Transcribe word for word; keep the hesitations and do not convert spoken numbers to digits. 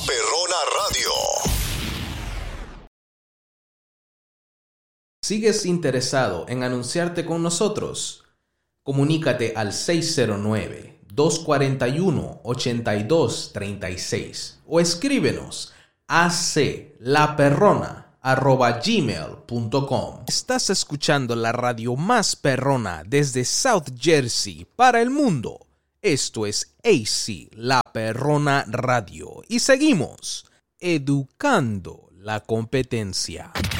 Perrona Radio. ¿Sigues interesado en anunciarte con nosotros? Comunícate al seis cero nueve, dos cuatro uno, ocho dos tres seis o escríbenos a aclaperrona arroba gmail punto com. Estás escuchando la radio más perrona desde South Jersey para el mundo. Esto es A C, La Perrona Radio. Y seguimos educando la competencia.